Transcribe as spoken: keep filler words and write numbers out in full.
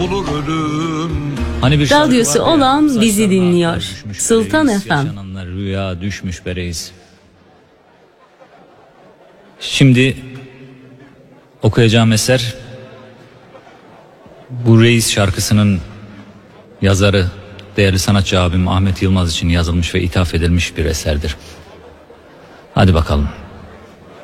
Hani bir Radyosu şarkı var ya, olan bizi saçlarına dinliyor. aklar düşmüş be Sultan reis, Efem. yaşananlar rüya düşmüş be reis. Şimdi okuyacağım eser bu Reis şarkısının yazarı değerli sanatçı abim Ahmet Yılmaz için yazılmış ve ithaf edilmiş bir eserdir. Hadi bakalım.